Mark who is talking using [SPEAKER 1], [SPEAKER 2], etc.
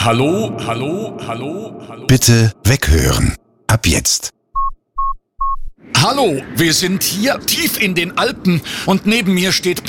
[SPEAKER 1] Hallo, hallo, hallo, hallo.
[SPEAKER 2] Bitte weghören. Ab jetzt.
[SPEAKER 1] Hallo, wir sind hier tief in den Alpen und neben mir steht